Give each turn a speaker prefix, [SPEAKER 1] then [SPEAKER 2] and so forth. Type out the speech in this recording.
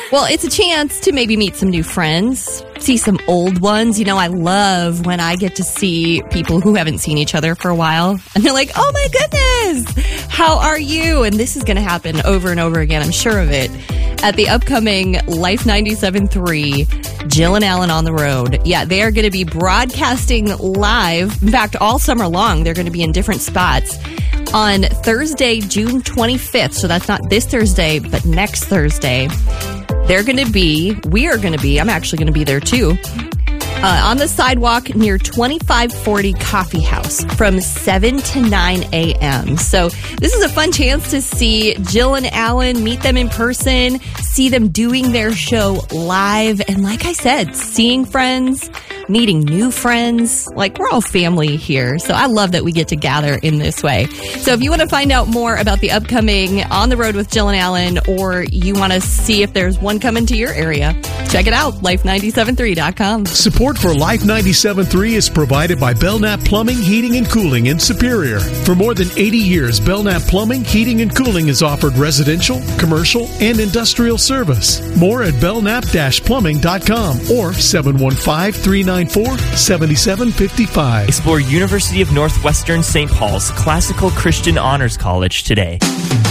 [SPEAKER 1] Well, it's a chance to maybe meet some new friends, see some old ones. You know, I love when I get to see people who haven't seen each other for a while. And they're like, oh my goodness, how are you? And this is going to happen over and over again, I'm sure of it, at the upcoming Life 97.3 Jill and Alan on the Road. Yeah, they are going to be broadcasting live. In fact, all summer long, they're going to be in different spots. On Thursday, June 25th, so that's not this Thursday, but next Thursday, we are going to be, I'm actually going to be there too, on the sidewalk near 2540 Coffee House from 7 to 9 a.m. So this is a fun chance to see Jill and Alan, meet them in person, see them doing their show live, and like I said, seeing friends, meeting new friends. Like, we're all family here. So I love that we get to gather in this way. So if you want to find out more about the upcoming On the Road with Jill and Alan, or you want to see if there's one coming to your area, check it out, life973.com.
[SPEAKER 2] Support for Life 97.3 is provided by Belknap Plumbing, Heating, and Cooling in Superior. For more than 80 years, Belknap Plumbing, Heating, and Cooling has offered residential, commercial, and industrial service. More at belknap-plumbing.com or 715-394-7755.
[SPEAKER 3] Explore University of Northwestern St. Paul's Classical Christian Honors College today.